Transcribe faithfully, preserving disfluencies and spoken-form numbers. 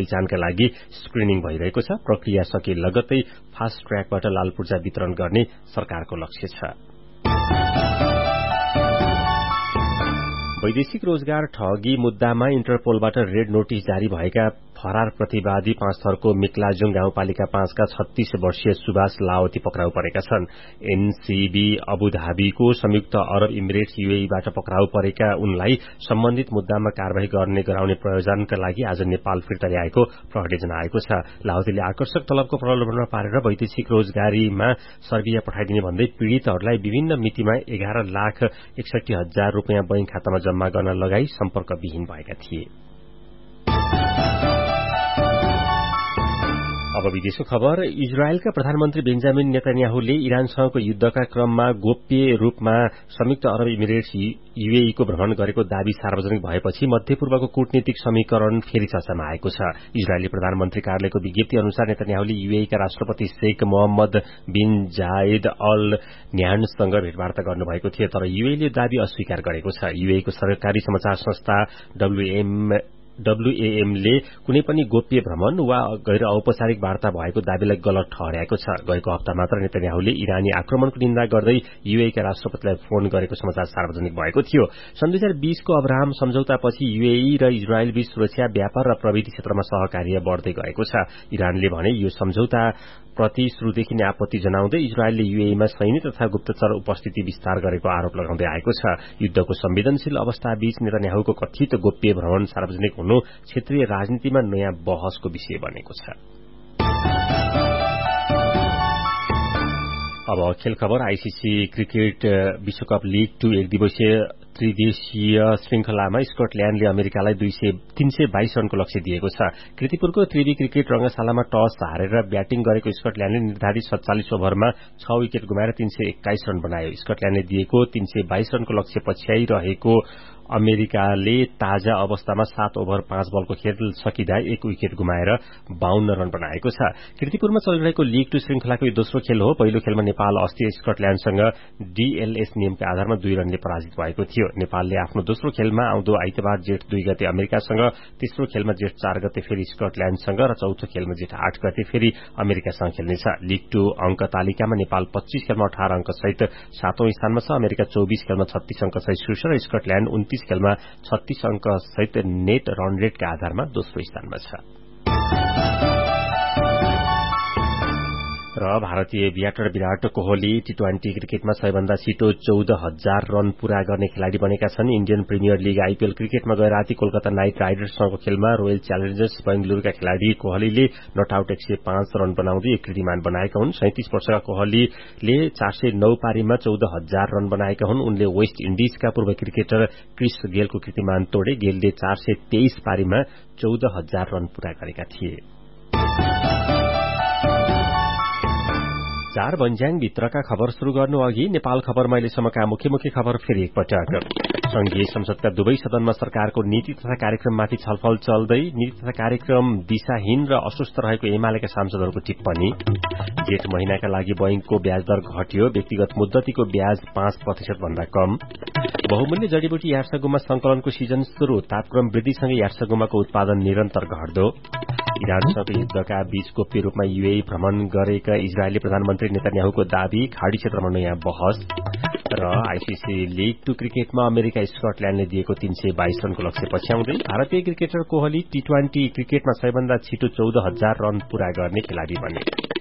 पहिचानका लागि स्क्रिनिङ भइरहेको छ। प्रक्रिया सके लगत्तै फास्ट ट्र्याकबाट लाल पूर्जा वितरण गर्ने सरकारको लक्ष्य छ। वैदेशिक रोजगार ठगी मुद्दामा इन्टरपोलबाट रेड नोटिस जारी भएका फरार प्रतिवादी पाँच थरको मिक्लाजुङ गाउँपालिका पाँचका छत्तीस वर्षीय सुभाष लावती पक्राउ परेका छन्। एनसीबी अबुधाबीको संयुक्त अरब इमिरेट्स यूएईबाट पक्राउ परेका उनलाई सम्बन्धित मुद्दामा कार्यवाही गर्ने गराउने प्रयोजनका लागि आज नेपाल फिर्ता ल्याएको प्रहरीले जनाएको छ। लावतीले आकर्षक तलबको प्रलोभनमा पारेर वैदेशिक रोजगारीमा सर्बिया पठाइदिने भन्दै पीड़ितहरूलाई विभिन्न मितिमा एघार लाख एकसठी हजार रूपियाँ बैंक खातामा जम्मा गर्न लगाई सम्पर्कविहीन भएका थिए। अब विदेशको खबर। इजरायलका प्रधानमन्त्री बेन्जामिन नेतन्याहुले इरानसँगको युद्धका क्रममा गोप्य रूपमा संयुक्त अरब इमिरेट्स यूएईको भ्रमण गरेको दावी सार्वजनिक भएपछि मध्यपूर्वको कूटनीतिक समीकरण फेरि चर्चामा आएको छ। इजरायली प्रधानमन्त्री कार्यालयको विज्ञप्ति अनुसार नेतन्याहुले यूएईका राष्ट्रपति शेख मोहम्मद बिन जायद अल न्याहानसँग भेटवार्ता गर्नुभएको थियो, तर यूएईले दावी अस्वीकार गरेको छ। यूएईको सरकारी समाचार संस्था डब्ल्यूएम डब्ल्यूएएमले कुनै पनि गोप्य भ्रमण वा गैर औपचारिक वार्ता भएको दावीलाई गलत ठहर्याएको छ। गएको हप्ता मात्र नेतन्याहुले इरानी आक्रमणको निन्दा गर्दै यूएईका राष्ट्रपतिलाई फोन गरेको समाचार सार्वजनिक भएको थियो। सन् दुई हजार बीसको अब्राहम सम्झौतापछि यूएई र इजरायल बीच सुरक्षा, व्यापार र प्रविधि क्षेत्रमा सहकार्य बढ़दै गएको छ। इरानले भने यो सम्झौता प्रति शुरूदेखि नै आपत्ति जनाउँदै इजरायलले यूएईमा सैन्य तथा गुप्तचर उपस्थिति विस्तार गरेको आरोप लगाउँदै आएको छ। युद्धको संवेदनशील अवस्थाबीच नेतन्याहुको कथित गोप्य भ्रमण सार्वजनिक हुनु क्षेत्रीय राजनीतिमा नयाँ बहसको विषय बनेको छ। अब खेल खबर। आईसीसी क्रिकेट विश्वकप लीग टू एक दिवसीय त्रिदेशीय श्रृंखलामा स्कटल्याण्डले अमेरिकालाई दुई सय तीन सय बाइस रनको लक्ष्य दिएको छ। कृतिपुरको त्रिवी क्रिकेट रंगशालामा टस हारेर ब्याटिङ गरेको स्कटल्याण्डले निर्धारित सत्तालिस ओभरमा छ विकेट गुमाएर तीन सय एक्काइस रन बनायो। स्कटल्याण्डले दिएको तीन सय बाइस रनको लक्ष्य पछ्याइरहेको अमेरिकाले ताजा अवस्थामा सात ओभर पाँच बलको खेल सकिँदा एक विकेट गुमाएर बाउन्न रन बनाएको छ। कृतिपुरमा चलिरहेको लीग टू श्रृंखलाको यो दोस्रो खेल हो। पहिलो खेलमा नेपाल अस्ति स्कटल्याण्डसँग डीएलएस नियमका आधारमा दुई रनले पराजित भएको थियो। नेपालले आफ्नो दोस्रो खेलमा आउँदो आइतबार जेठ दुई गते अमेरिकासँग, तेस्रो खेलमा जेठ चार गते फेरि स्कटल्याण्डसँग र चौथो खेलमा जेठ आठ गते फेरि अमेरिकासँग खेल्नेछ। लीग टू अंक तालिकामा नेपाल पच्चीस खेलमा अठार अंक सहित सातौं स्थानमा छ। अमेरिका चौबीस खेलमा छत्तीस अंक सहित शीर्ष र स्कटल्याण्ड उन्तीस खेलमा छत्तीस अंक सहित नेट रन रेटका आधारमा दोस्रो स्थानमा छ। र भारतीय batter Virat Kohli T twenty क्रिकेटमा सबैभन्दा छिटो चौध हजार रन पूरा गर्ने खेलाड़ी बनेका छन्। इण्डियन प्रिमियर लीग आईपीएल क्रिकेटमा गए राति कोलकाता नाइट राइडर्ससँगको खेलमा रोयल च्यालेन्जर्स बेंगलुरूका खेलाड़ी कोहलीले नट आउट एक सय पाँच रन बनाउँदै एक कीर्तिमान बनाएका हुन्। सैंतीस वर्षका कोहलीले चार सय नौ पारीमा चौध हजार रन बनाएका हुन्। उनले वेस्ट इण्डिजका पूर्व क्रिकेटर क्रिस गेलको कीर्तिमान तोडे। गेलले चार सय तेइस पारीमा चौध हजार रन पूरा गरेका थिए। चार बन्ज्याङ भित्रका खबर शुरू गर्नु अघि नेपाल खबरमा अहिलेसम्मका मुख्य मुख्य खबर फेरि एकपटक। संघीय संसदका दुवै सदनमा सरकारको नीति तथा कार्यक्रममाथि छलफल चल्दै। नीति तथा कार्यक्रम दिशाहीन र अस्वस्थ रहेको एमालेका सांसदहरूको टिप्पणी। जेठ महिनाका लागि बैंकको ब्याज दर घट्यो। व्यक्तिगत मुद्दतीको ब्याज पाँच प्रतिशत भन्दा कम। बहुमूल्य जड़ीबुटी यार्सगुमा संकलनको सिजन शुरू। तापक्रम वृद्धिसँगै यार्सगुमाको उत्पादन निरन्तर घट्दो। इरानसँग युद्धका बीच गोप्य रूपमा यूएई भ्रमण गरेका इजरायली प्रधानमन्त्री नेतन्याहुको दावी। खाड़ी क्षेत्रमा नयाँ बहस। र आईसीसी लीग टू क्रिकेटमा अमेरिका स्कटल्याण्डले दिएको तीन सय बाइस रनको लक्ष्य पछ्याउँदै। भारतीय क्रिकेटर कोहली टी ट्वेन्टी क्रिकेटमा सबैभन्दा छिटो चौध हजार रन पूरा गर्ने खेलाड़ी बने।